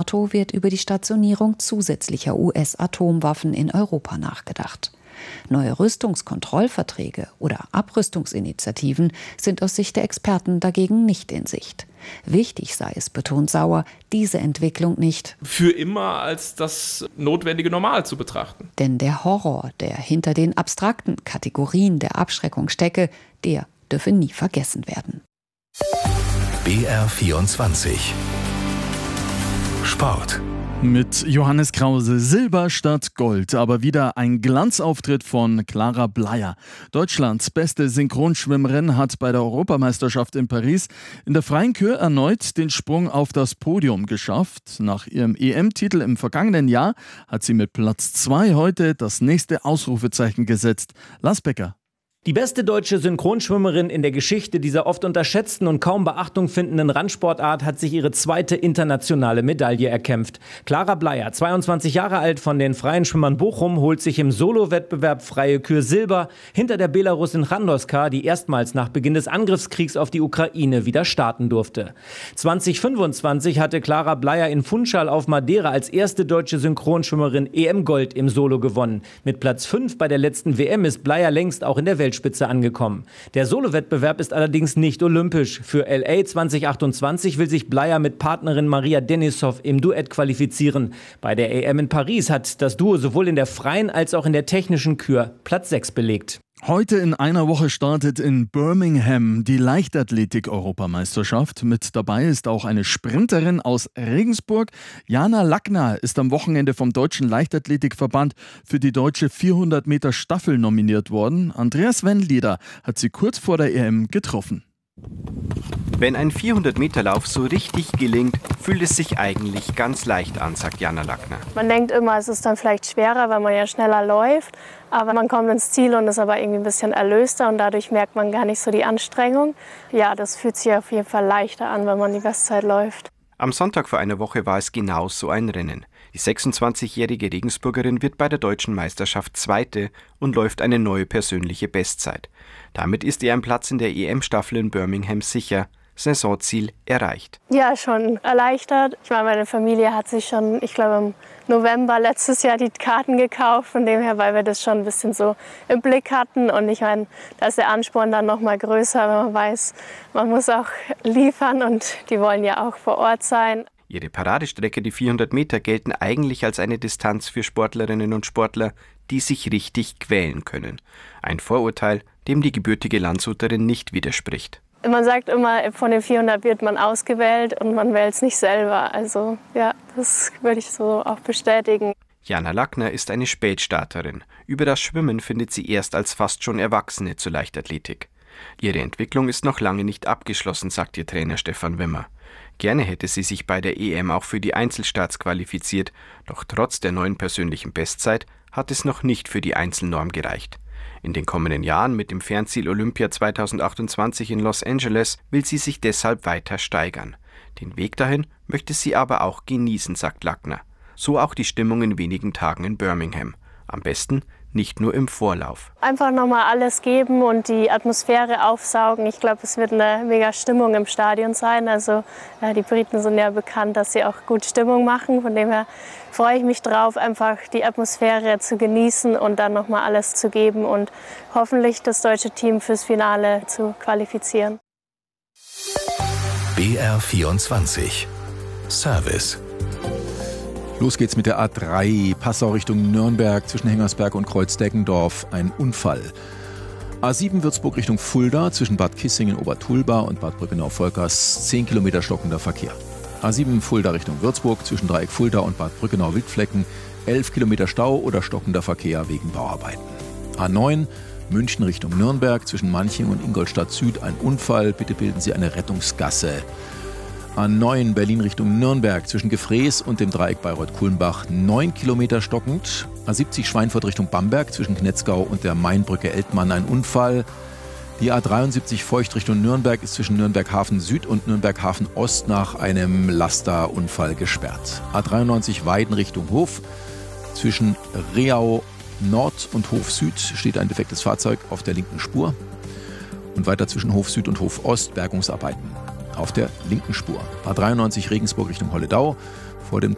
NATO wird über die Stationierung zusätzlicher US-Atomwaffen in Europa nachgedacht. Neue Rüstungskontrollverträge oder Abrüstungsinitiativen sind aus Sicht der Experten dagegen nicht in Sicht. Wichtig sei es, betont Sauer, diese Entwicklung nicht für immer als das notwendige Normal zu betrachten. Denn der Horror, der hinter den abstrakten Kategorien der Abschreckung stecke, der dürfe nie vergessen werden. BR24 Sport. Mit Johannes Krause, Silber statt Gold, aber wieder ein Glanzauftritt von Clara Bleyer. Deutschlands beste Synchronschwimmerin hat bei der Europameisterschaft in Paris in der freien Kür erneut den Sprung auf das Podium geschafft. Nach ihrem EM-Titel im vergangenen Jahr hat sie mit Platz 2 heute das nächste Ausrufezeichen gesetzt. Lars Becker. Die beste deutsche Synchronschwimmerin in der Geschichte dieser oft unterschätzten und kaum Beachtung findenden Randsportart hat sich ihre zweite internationale Medaille erkämpft. Clara Bleyer, 22 Jahre alt, von den Freien Schwimmern Bochum, holt sich im Solo-Wettbewerb freie Kür Silber hinter der Belarusin Randoska, die erstmals nach Beginn des Angriffskriegs auf die Ukraine wieder starten durfte. 2025 hatte Clara Bleyer in Funchal auf Madeira als erste deutsche Synchronschwimmerin EM-Gold im Solo gewonnen. Mit Platz 5 bei der letzten WM ist Bleyer längst auch in der Weltspitze angekommen. Der Solo-Wettbewerb ist allerdings nicht olympisch. Für LA 2028 will sich Bleyer mit Partnerin Maria Denisov im Duett qualifizieren. Bei der EM in Paris hat das Duo sowohl in der freien als auch in der technischen Kür Platz 6 belegt. Heute in einer Woche startet in Birmingham die Leichtathletik-Europameisterschaft. Mit dabei ist auch eine Sprinterin aus Regensburg. Jana Lackner ist am Wochenende vom Deutschen Leichtathletikverband für die deutsche 400 Meter Staffel nominiert worden. Andreas Wendlieder hat sie kurz vor der EM getroffen. Wenn ein 400-Meter-Lauf so richtig gelingt, fühlt es sich eigentlich ganz leicht an, sagt Jana Lackner. Man denkt immer, es ist dann vielleicht schwerer, weil man ja schneller läuft. Aber man kommt ins Ziel und ist aber irgendwie ein bisschen erlöster und dadurch merkt man gar nicht so die Anstrengung. Ja, das fühlt sich auf jeden Fall leichter an, wenn man die Bestzeit läuft. Am Sonntag vor einer Woche war es genau so ein Rennen. Die 26-jährige Regensburgerin wird bei der deutschen Meisterschaft Zweite und läuft eine neue persönliche Bestzeit. Damit ist ihr ein Platz in der EM-Staffel in Birmingham sicher. Saisonziel erreicht. Ja, schon erleichtert. Ich meine, meine Familie hat sich schon, ich glaube im November letztes Jahr die Karten gekauft, von dem her, weil wir das schon ein bisschen so im Blick hatten. Und ich meine, da ist der Ansporn dann noch mal größer, wenn man weiß, man muss auch liefern und die wollen ja auch vor Ort sein. Ihre Paradestrecke, die 400 Meter, gelten eigentlich als eine Distanz für Sportlerinnen und Sportler, die sich richtig quälen können. Ein Vorurteil, dem die gebürtige Landshuterin nicht widerspricht. Man sagt immer, von den 400 wird man ausgewählt und man wählt es nicht selber. Also ja, das würde ich so auch bestätigen. Jana Lackner ist eine Spätstarterin. Über das Schwimmen findet sie erst als fast schon Erwachsene zur Leichtathletik. Ihre Entwicklung ist noch lange nicht abgeschlossen, sagt ihr Trainer Stefan Wimmer. Gerne hätte sie sich bei der EM auch für die Einzelstarts qualifiziert, doch trotz der neuen persönlichen Bestzeit hat es noch nicht für die Einzelnorm gereicht. In den kommenden Jahren mit dem Fernziel Olympia 2028 in Los Angeles will sie sich deshalb weiter steigern. Den Weg dahin möchte sie aber auch genießen, sagt Lackner. So auch die Stimmung in wenigen Tagen in Birmingham. Am besten nicht nur im Vorlauf. Einfach nochmal alles geben und die Atmosphäre aufsaugen. Ich glaube, es wird eine mega Stimmung im Stadion sein. Also die Briten sind ja bekannt, dass sie auch gut Stimmung machen. Von dem her freue ich mich drauf, einfach die Atmosphäre zu genießen und dann nochmal alles zu geben und hoffentlich das deutsche Team fürs Finale zu qualifizieren. BR24 Service. Los geht's mit der A3, Passau Richtung Nürnberg, zwischen Hengersberg und Kreuz-Deggendorf, ein Unfall. A7 Würzburg Richtung Fulda, zwischen Bad Kissingen, Obertulba und Bad Brückenau-Volkers, 10 Kilometer stockender Verkehr. A7 Fulda Richtung Würzburg, zwischen Dreieck Fulda und Bad Brückenau-Wildflecken, 11 Kilometer Stau oder stockender Verkehr wegen Bauarbeiten. A9 München Richtung Nürnberg, zwischen Manching und Ingolstadt Süd, ein Unfall, bitte bilden Sie eine Rettungsgasse. A9 Berlin Richtung Nürnberg, zwischen Gefrees und dem Dreieck Bayreuth-Kulmbach, 9 Kilometer stockend. A70 Schweinfurt Richtung Bamberg, zwischen Knetzgau und der Mainbrücke Eltmann, ein Unfall. Die A73 Feucht Richtung Nürnberg ist zwischen Nürnberg Hafen Süd und Nürnberg Hafen Ost nach einem Lasterunfall gesperrt. A93 Weiden Richtung Hof, zwischen Reau Nord und Hof Süd steht ein defektes Fahrzeug auf der linken Spur. Und weiter zwischen Hof Süd und Hof Ost Bergungsarbeiten auf der linken Spur. A93 Regensburg Richtung Holledau, vor dem